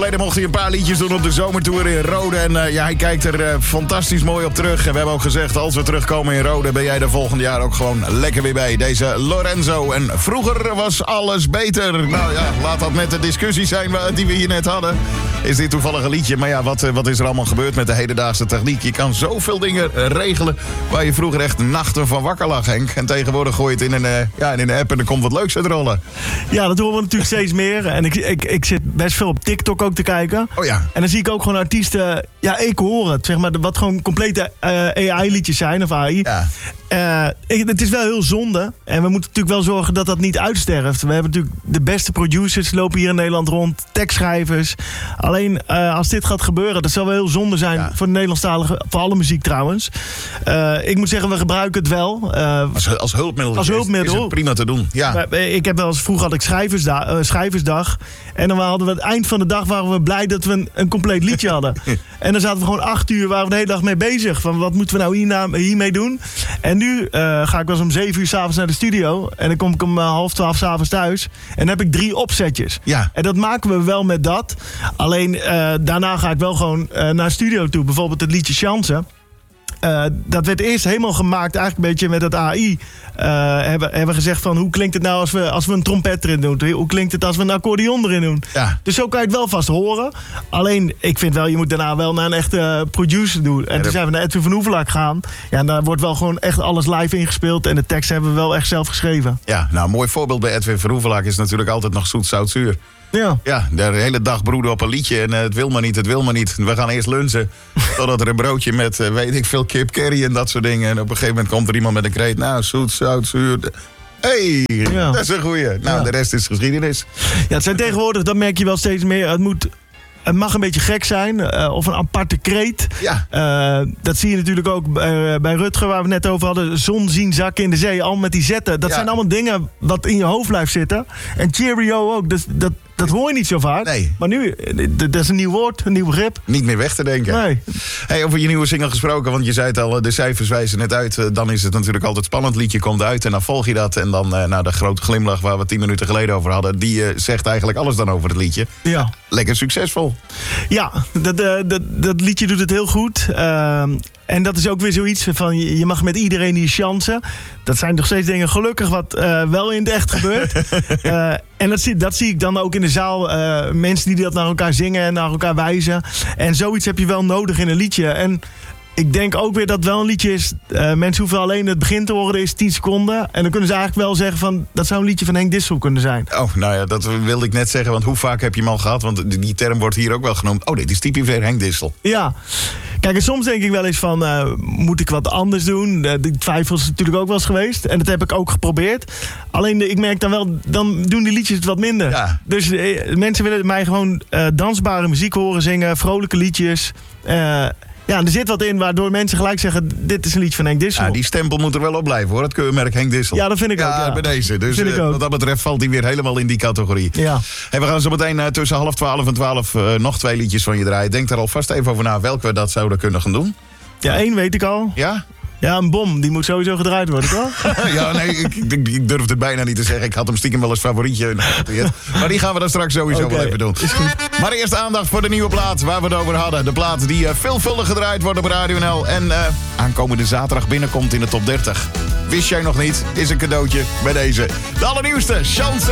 geleden mocht hij een paar liedjes doen op de zomertour in Rode. En hij kijkt er fantastisch mooi op terug. En we hebben ook gezegd, als we terugkomen in Rode, ben jij er volgend jaar ook gewoon lekker weer bij. Deze Lorenzo. En vroeger was alles beter. Nou ja, laat dat met de discussie zijn die we hier net hadden. Is dit toevallig een liedje? Maar ja, wat is er allemaal gebeurd met de hedendaagse techniek? Je kan zoveel dingen regelen waar je vroeger echt nachten van wakker lag, Henk. En tegenwoordig gooi je het in een app en er komt wat leuks uit rollen. Ja, dat horen we natuurlijk steeds meer. En ik zit best veel op TikTok ook te kijken. Oh ja. En dan zie ik ook gewoon artiesten, ik hoor het, zeg maar, wat gewoon complete AI-liedjes zijn, of AI. Ja. Het is wel heel zonde. En we moeten natuurlijk wel zorgen dat dat niet uitsterft. We hebben natuurlijk de beste producers lopen hier in Nederland rond, tekstschrijvers. Alleen als dit gaat gebeuren, dat zal wel heel zonde zijn voor de Nederlandstalige, voor alle muziek trouwens. Ik moet zeggen, we gebruiken het wel. Als hulpmiddel. Als hulpmiddel. Is het prima te doen. Ja. Ik heb wel eens, vroeger had ik schrijversdag. En dan hadden we het eind van de dag waren we blij dat we een compleet liedje hadden. En dan zaten we gewoon 8 uur, waren we de hele dag mee bezig. Van wat moeten we nou hiermee doen? En nu ga ik wel eens om 7 uur 's avonds naar de studio. En dan kom ik om 11:30 's avonds thuis. En dan heb ik 3 opzetjes. Ja. En dat maken we wel met dat. Alleen daarna ga ik wel gewoon naar de studio toe. Bijvoorbeeld het liedje Chansen. Dat werd eerst helemaal gemaakt, eigenlijk een beetje met het AI. Hebben we gezegd van, hoe klinkt het nou als we een trompet erin doen? Hoe klinkt het als we een accordeon erin doen? Ja. Dus zo kan je het wel vast horen. Alleen, ik vind wel, je moet daarna wel naar een echte producer doen. En toen zijn we naar Edwin van Hoevelaak gegaan. Ja, en daar wordt wel gewoon echt alles live ingespeeld. En de tekst hebben we wel echt zelf geschreven. Ja, nou, een mooi voorbeeld bij Edwin van Hoevelaak is natuurlijk altijd nog zoet, zout, zuur. Ja, de hele dag broeden op een liedje en het wil maar niet. We gaan eerst lunchen, totdat er een broodje met, weet ik veel, kip curry en dat soort dingen. En op een gegeven moment komt er iemand met een kreet, nou, zoet, zout, zuur. Dat is een goeie. Nou, de rest is geschiedenis. Ja, het zijn tegenwoordig, dat merk je wel steeds meer, het mag een beetje gek zijn, of een aparte kreet. Ja. Dat zie je natuurlijk ook bij Rutger, waar we het net over hadden. Zon zien zakken in de zee, al met die zetten. Dat zijn allemaal dingen wat in je hoofd blijft zitten. En cheerio ook, dus dat hoor je niet zo vaak. Nee. Maar nu, dat is een nieuw woord, een nieuw begrip. Niet meer weg te denken. Nee. Hey, over je nieuwe single gesproken, want je zei het al, de cijfers wijzen net uit. Dan is het natuurlijk altijd spannend, liedje komt uit en dan volg je dat. En dan de grote glimlach waar we 10 minuten geleden over hadden, die zegt eigenlijk alles dan over het liedje. Ja. Lekker succesvol. Ja, dat liedje doet het heel goed. En dat is ook weer zoiets van, je mag met iedereen die chansen. Dat zijn nog steeds dingen gelukkig wat wel in het echt gebeurt. En dat zie ik dan ook in de zaal. Mensen die dat naar elkaar zingen en naar elkaar wijzen. En zoiets heb je wel nodig in een liedje. En ik denk ook weer dat het wel een liedje is. Mensen hoeven alleen het begin te horen, is 10 seconden. En dan kunnen ze eigenlijk wel zeggen van, dat zou een liedje van Henk Dissel kunnen zijn. Oh, nou ja, dat wilde ik net zeggen. Want hoe vaak heb je hem al gehad? Want die term wordt hier ook wel genoemd. Oh, dit is typisch weer Henk Dissel. Ja. Kijk, en soms denk ik wel eens van, moet ik wat anders doen? Die twijfel is natuurlijk ook wel eens geweest. En dat heb ik ook geprobeerd. Alleen, ik merk dan wel, dan doen die liedjes het wat minder. Ja. Dus mensen willen mij gewoon dansbare muziek horen zingen, vrolijke liedjes. Ja, er zit wat in waardoor mensen gelijk zeggen, dit is een liedje van Henk Dissel. Ja, die stempel moet er wel op blijven, hoor. Het keurmerk Henk Dissel. Ja, dat vind ik ook. Ja, bij deze. Dus wat dat betreft valt hij weer helemaal in die categorie. Ja. Hey, we gaan zo meteen tussen 11:30 en 12 nog 2 liedjes van je draaien. Denk daar alvast even over na welke we dat zouden kunnen gaan doen. Ja, 1 weet ik al. Ja? Ja, een bom. Die moet sowieso gedraaid worden, toch? Ja, nee, ik durf het bijna niet te zeggen. Ik had hem stiekem wel als favorietje. Maar die gaan we dan straks sowieso wel even doen. Is goed. Maar eerst aandacht voor de nieuwe plaat waar we het over hadden. De plaat die veelvuldig gedraaid wordt op Radio NL. En aankomende zaterdag binnenkomt in de top 30. Wist jij nog niet? Is een cadeautje bij deze. De allernieuwste, Chance.